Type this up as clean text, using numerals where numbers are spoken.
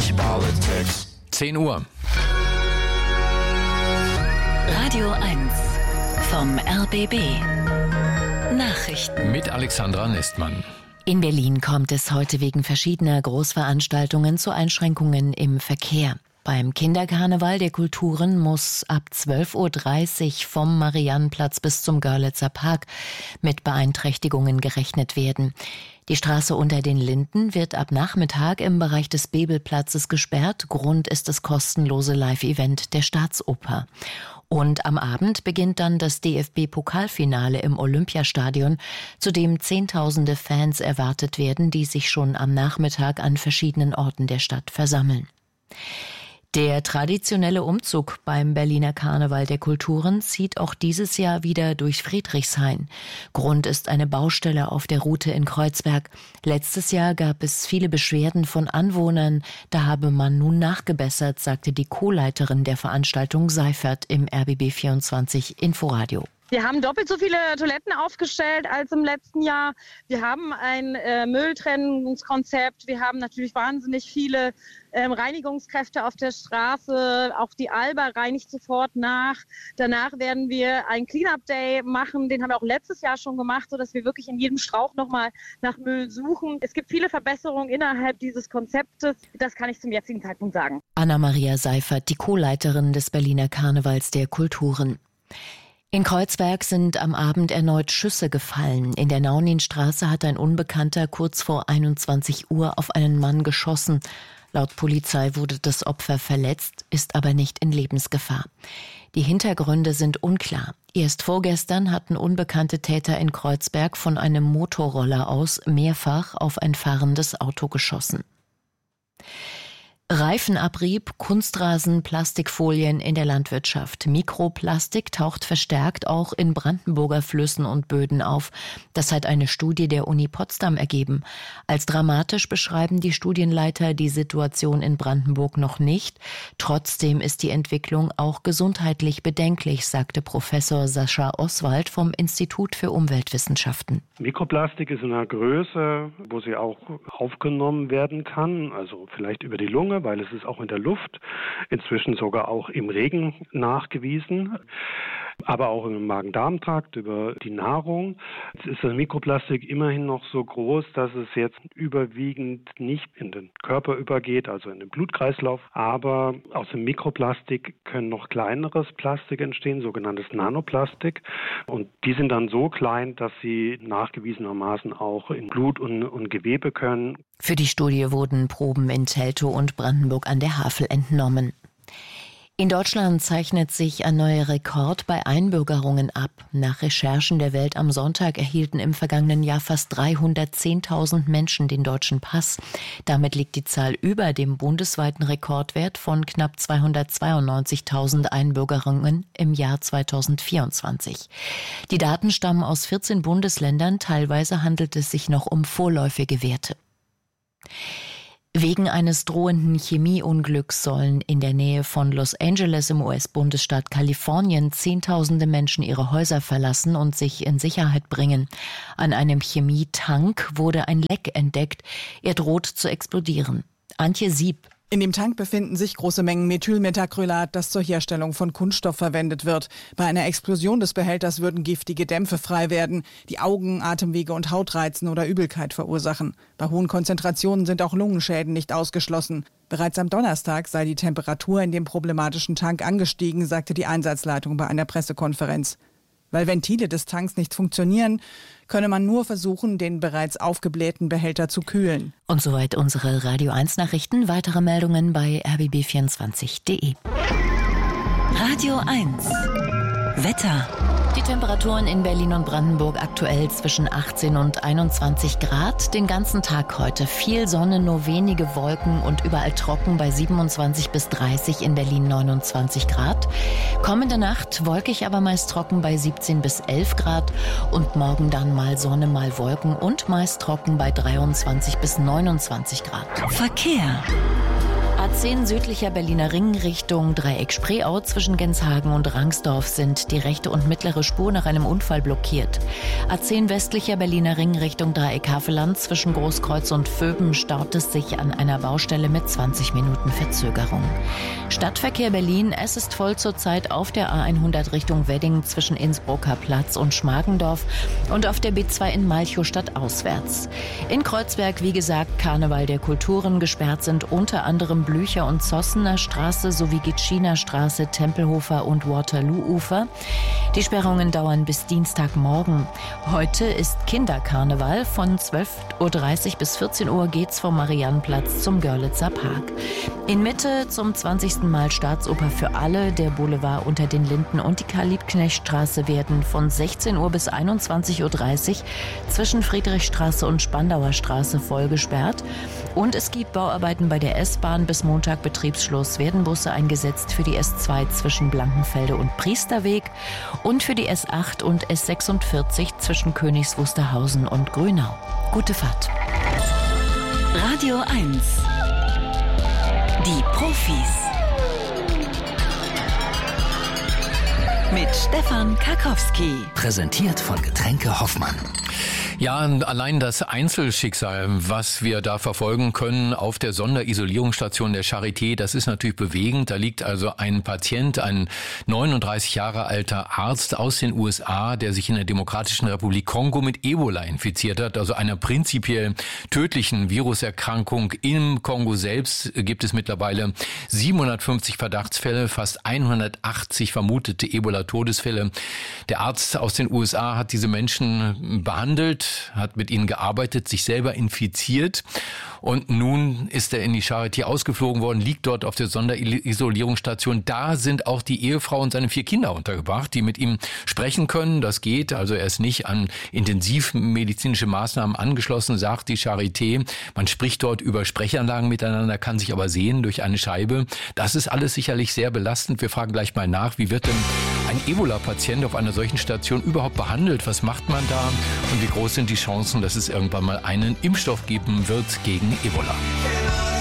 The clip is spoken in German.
British politics. 10 Uhr. Radio 1 vom RBB. Nachrichten Mit Alexandra Nestmann. In Berlin kommt es heute wegen verschiedener Großveranstaltungen zu Einschränkungen im Verkehr. Beim Kinderkarneval der Kulturen muss ab 12.30 Uhr vom Mariannenplatz bis zum Görlitzer Park mit Beeinträchtigungen gerechnet werden. Die Straße unter den Linden wird ab Nachmittag im Bereich des Bebelplatzes gesperrt. Grund ist das kostenlose Live-Event der Staatsoper. Und am Abend beginnt dann das DFB-Pokalfinale im Olympiastadion, zu dem Zehntausende Fans erwartet werden, die sich schon am Nachmittag an verschiedenen Orten der Stadt versammeln. Der traditionelle Umzug beim Berliner Karneval der Kulturen zieht auch dieses Jahr wieder durch Friedrichshain. Grund ist eine Baustelle auf der Route in Kreuzberg. Letztes Jahr gab es viele Beschwerden von Anwohnern. Da habe man nun nachgebessert, sagte die Co-Leiterin der Veranstaltung Seifert im RBB24 Inforadio. Wir haben doppelt so viele Toiletten aufgestellt als im letzten Jahr. Wir haben ein Mülltrennungskonzept. Wir haben natürlich wahnsinnig viele Reinigungskräfte auf der Straße. Auch die Alba reinigt sofort nach. Danach werden wir einen Clean-Up-Day machen. Den haben wir auch letztes Jahr schon gemacht, sodass wir wirklich in jedem Strauch nochmal nach Müll suchen. Es gibt viele Verbesserungen innerhalb dieses Konzeptes. Das kann ich zum jetzigen Zeitpunkt sagen. Anna-Maria Seifert, die Co-Leiterin des Berliner Karnevals der Kulturen. In Kreuzberg sind am Abend erneut Schüsse gefallen. In der Nauninstraße hat ein Unbekannter kurz vor 21 Uhr auf einen Mann geschossen. Laut Polizei wurde das Opfer verletzt, ist aber nicht in Lebensgefahr. Die Hintergründe sind unklar. Erst vorgestern hatten unbekannte Täter in Kreuzberg von einem Motorroller aus mehrfach auf ein fahrendes Auto geschossen. Reifenabrieb, Kunstrasen, Plastikfolien in der Landwirtschaft. Mikroplastik taucht verstärkt auch in Brandenburger Flüssen und Böden auf. Das hat eine Studie der Uni Potsdam ergeben. Als dramatisch beschreiben die Studienleiter die Situation in Brandenburg noch nicht. Trotzdem ist die Entwicklung auch gesundheitlich bedenklich, sagte Professor Sascha Oswald vom Institut für Umweltwissenschaften. Mikroplastik ist in einer Größe, wo sie auch aufgenommen werden kann, also vielleicht über die Lunge, weil es ist auch in der Luft, inzwischen sogar auch im Regen nachgewiesen, aber auch im Magen-Darm-Trakt über die Nahrung. Jetzt ist das Mikroplastik immerhin noch so groß, dass es jetzt überwiegend nicht in den Körper übergeht, also in den Blutkreislauf, aber aus dem Mikroplastik können noch kleineres Plastik entstehen, sogenanntes Nanoplastik, und die sind dann so klein, dass sie nachgewiesenermaßen auch in Blut und Gewebe können. Für die Studie wurden Proben in Teltow und Brandenburg an der Havel entnommen. In Deutschland zeichnet sich ein neuer Rekord bei Einbürgerungen ab. Nach Recherchen der Welt am Sonntag erhielten im vergangenen Jahr fast 310.000 Menschen den deutschen Pass. Damit liegt die Zahl über dem bundesweiten Rekordwert von knapp 292.000 Einbürgerungen im Jahr 2024. Die Daten stammen aus 14 Bundesländern, teilweise handelt es sich noch um vorläufige Werte. Wegen eines drohenden Chemieunglücks sollen in der Nähe von Los Angeles im US-Bundesstaat Kalifornien Zehntausende Menschen ihre Häuser verlassen und sich in Sicherheit bringen. An einem Chemietank wurde ein Leck entdeckt. Er droht zu explodieren. Antje Sieb. In dem Tank befinden sich große Mengen Methylmethacrylat, das zur Herstellung von Kunststoff verwendet wird. Bei einer Explosion des Behälters würden giftige Dämpfe frei werden, die Augen, Atemwege und Haut reizen oder Übelkeit verursachen. Bei hohen Konzentrationen sind auch Lungenschäden nicht ausgeschlossen. Bereits am Donnerstag sei die Temperatur in dem problematischen Tank angestiegen, sagte die Einsatzleitung bei einer Pressekonferenz. Weil Ventile des Tanks nicht funktionieren, könne man nur versuchen, den bereits aufgeblähten Behälter zu kühlen. Und soweit unsere Radio 1 Nachrichten. Weitere Meldungen bei rbb24.de. Radio 1 Wetter. Die Temperaturen in Berlin und Brandenburg aktuell zwischen 18 und 21 Grad. Den ganzen Tag heute viel Sonne, nur wenige Wolken und überall trocken bei 27 bis 30, in Berlin 29 Grad. Kommende Nacht wolkig, aber meist trocken bei 17 bis 11 Grad. Und morgen dann mal Sonne, mal Wolken und meist trocken bei 23 bis 29 Grad. Verkehr. A10 südlicher Berliner Ring Richtung Dreieck-Spreeau zwischen Genshagen und Rangsdorf sind die rechte und mittlere Spur nach einem Unfall blockiert. A10 westlicher Berliner Ring Richtung Dreieck-Havelland zwischen Großkreuz und Vöben staut es sich an einer Baustelle mit 20 Minuten Verzögerung. Stadtverkehr Berlin, es ist voll zurzeit auf der A100 Richtung Wedding zwischen Innsbrucker Platz und Schmargendorf und auf der B2 in Malchow stadtauswärts. In Kreuzberg, wie gesagt, Karneval der Kulturen, gesperrt sind unter anderem Blücher- und Zossener Straße sowie Gitschiner Straße, Tempelhofer und Waterloo-Ufer. Die Sperrungen dauern bis Dienstagmorgen. Heute ist Kinderkarneval. Von 12.30 Uhr bis 14 Uhr geht's vom Mariannenplatz zum Görlitzer Park. In Mitte zum 20. Mal Staatsoper für alle. Der Boulevard unter den Linden und die Karl-Liebknecht-Straße werden von 16 Uhr bis 21.30 Uhr zwischen Friedrichstraße und Spandauer Straße voll gesperrt. Und es gibt Bauarbeiten bei der S-Bahn. Bis Montag Betriebsschluss werden Busse eingesetzt für die S2 zwischen Blankenfelde und Priesterweg und für die S8 und S46 zwischen Königs Wusterhausen und Grünau. Gute Fahrt. Radio 1. Die Profis. Mit Stefan Karkowski. Präsentiert von Getränke Hoffmann. Ja, allein das Einzelschicksal, was wir da verfolgen können auf der Sonderisolierungsstation der Charité, das ist natürlich bewegend. Da liegt also ein Patient, ein 39 Jahre alter Arzt aus den USA, der sich in der Demokratischen Republik Kongo mit Ebola infiziert hat, also einer prinzipiell tödlichen Viruserkrankung. Im Kongo selbst gibt es mittlerweile 750 Verdachtsfälle, fast 180 vermutete Ebola-Todesfälle. Der Arzt aus den USA hat diese Menschen behandelt, hat mit ihnen gearbeitet, sich selber infiziert und nun ist er in die Charité ausgeflogen worden, liegt dort auf der Sonderisolierungsstation. Da sind auch die Ehefrau und seine 4 Kinder untergebracht, die mit ihm sprechen können. Das geht, also er ist nicht an intensivmedizinische Maßnahmen angeschlossen, sagt die Charité. Man spricht dort über Sprechanlagen miteinander, kann sich aber sehen durch eine Scheibe. Das ist alles sicherlich sehr belastend. Wir fragen gleich mal nach, wie wird denn ein Ebola-Patient auf einer solchen Station überhaupt behandelt? Was macht man da? Und wie groß sind die Chancen, dass es irgendwann mal einen Impfstoff geben wird gegen Ebola?